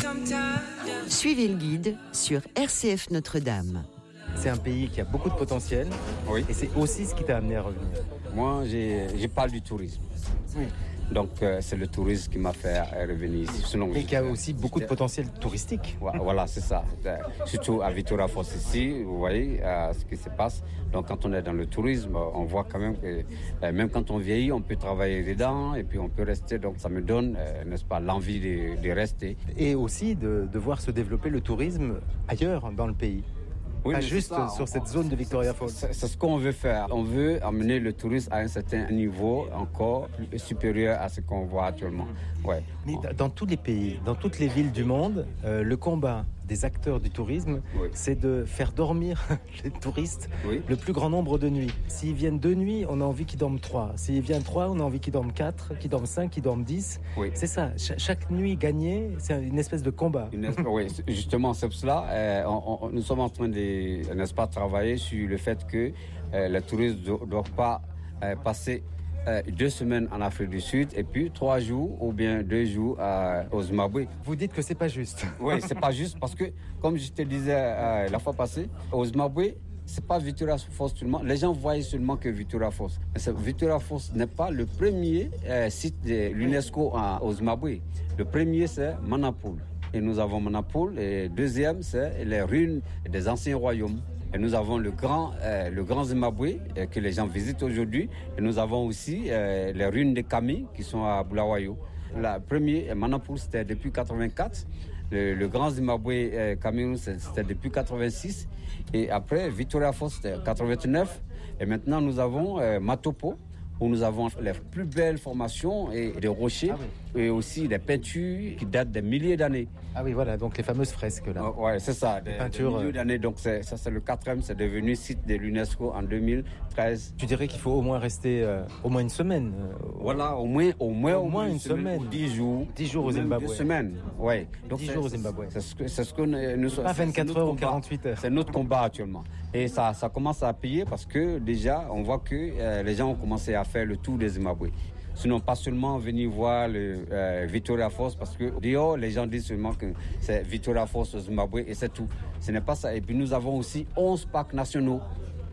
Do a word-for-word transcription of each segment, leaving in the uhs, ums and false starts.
Suivez le guide sur R C F Notre-Dame. C'est un pays qui a beaucoup de potentiel. Oui. Et c'est aussi ce qui t'a amené à revenir. Moi, j'ai, j'ai parlé du tourisme. Oui. Donc, euh, c'est le tourisme qui m'a fait revenir ici. Sinon, Et qui a aussi beaucoup de potentiel touristique. Voilà, c'est ça. Surtout à Vitória Falls ici, vous voyez euh, ce qui se passe. Donc, quand on est dans le tourisme, on voit quand même que euh, même quand on vieillit, on peut travailler dedans et puis on peut rester. Donc, ça me donne, euh, n'est-ce pas, l'envie de, de rester. Et aussi de, de voir se développer le tourisme ailleurs dans le pays. Oui, pas juste ça, sur on, cette zone de Vitória Falls. C'est, c'est ce qu'on veut faire. On veut amener le tourisme à un certain niveau encore plus supérieur à ce qu'on voit actuellement. Ouais. Mais dans tous les pays, dans toutes les villes du monde, euh, le combat des acteurs du tourisme, oui. c'est de faire dormir les touristes oui. le plus grand nombre de nuits. S'ils viennent deux nuits, on a envie qu'ils dorment trois. S'ils viennent trois, on a envie qu'ils dorment quatre, qu'ils dorment cinq, qu'ils dorment dix. Oui. C'est ça. Ch- chaque nuit gagnée, c'est une espèce de combat. Une espèce, oui, justement, c'est pour cela. Euh, on, on, nous sommes en train de, n'est-ce pas, travailler sur le fait que euh, les touristes ne doivent pas euh, passer Euh, deux semaines en Afrique du Sud et puis trois jours ou bien deux jours euh, au Zimbabwe. Vous dites que c'est pas juste. Oui, c'est pas juste parce que, comme je te disais euh, la fois passée, au Zimbabwe, c'est pas Vitória Falls seulement. Les gens voient seulement que Vitória Falls. Mais Vitória Falls n'est pas le premier euh, site de l'UNESCO en, au Zimbabwe. Le premier, c'est Manapool. Et nous avons Manapool. Et deuxième, c'est les ruines des anciens royaumes. Et nous avons le grand, euh, le grand Zimbabwe euh, que les gens visitent aujourd'hui. Et nous avons aussi euh, les ruines de Kami qui sont à Bulawayo. La première, Manapool, c'était depuis quatre-vingt-quatre. Le, le grand Zimbabwe euh, Cameroun, c'était depuis quatre-vingt-six. Et après, Vitória Falls, c'était quatre-vingt-neuf. Et maintenant, nous avons euh, Matopo, où nous avons les plus belles formations et des rochers, ah oui. et aussi des peintures qui datent des milliers d'années. Ah oui, voilà, donc les fameuses fresques là. Oh, ouais, c'est ça, des, peintures, des milliers d'années. Donc c'est, ça, c'est le quatrième, c'est devenu site de l'UNESCO en deux mille treize. Tu dirais qu'il faut au moins rester euh, au moins une semaine. Euh, voilà, au moins, au moins, au moins une semaine. semaine. Dix jours. Dix jours au Zimbabwe. Deux semaines, ouais. Donc dix jours au Zimbabwe. C'est ce que, c'est ce que nous sommes. Pas vingt-quatre heures ou quarante-huit heures. C'est notre combat actuellement. Et ça, ça commence à payer parce que déjà, on voit que euh, les gens ont commencé à faire le tour des Zimbabwe. Sinon, pas seulement venir voir le euh, Vitória Falls, parce que dehors, les gens disent seulement que c'est Vitória Falls au Zimbabwe et c'est tout. Ce n'est pas ça. Et puis nous avons aussi onze parcs nationaux.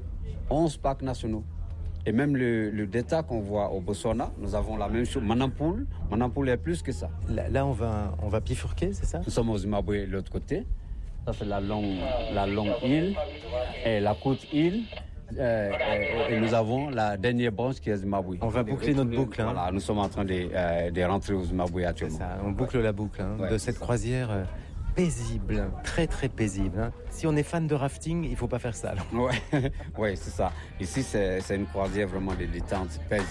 onze parcs nationaux. Et même le, le delta qu'on voit au Botswana, nous avons la même chose. Manapool, Manapool est plus que ça. Là, là on va, on va bifurquer, c'est ça? Nous sommes au Zimbabwe de l'autre côté. Ça, c'est la longue, la longue île et la côte île. Euh, et, et nous avons la dernière branche qui est Zimbabwe. On va boucler notre boucle. Hein. Voilà, nous sommes en train de, euh, de rentrer au Zimbabwe actuellement. C'est ça, on boucle ouais. la boucle hein, ouais, de cette ça. croisière euh, paisible, très très paisible. Hein. Si on est fan de rafting, il ne faut pas faire ça. Oui, ouais, c'est ça. Ici, c'est, c'est une croisière vraiment de détente, paisible.